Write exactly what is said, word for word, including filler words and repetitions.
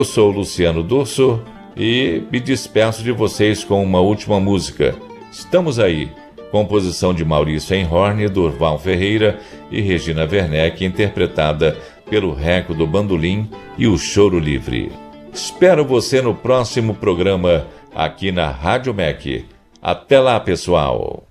Eu sou o Luciano Durso e me despeço de vocês com uma última música. Estamos aí. Composição de Maurício Einhorn, Durval Ferreira e Regina Werneck, interpretada pelo Reco do Bandolim e o Choro Livre. Espero você no próximo programa aqui na Rádio M E C. Até lá, pessoal!